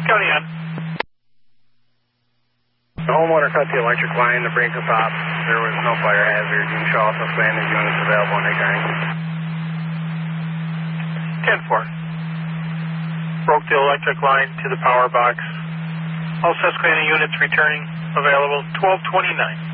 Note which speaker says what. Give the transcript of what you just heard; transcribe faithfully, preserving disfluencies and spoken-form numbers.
Speaker 1: County on.
Speaker 2: The homeowner cut the electric line, the breaker popped. There was no fire hazard. You can show us Susquehanna units available anytime.
Speaker 1: ten four. Broke the electric line to the power box. All Susquehanna units returning available twelve twenty-nine.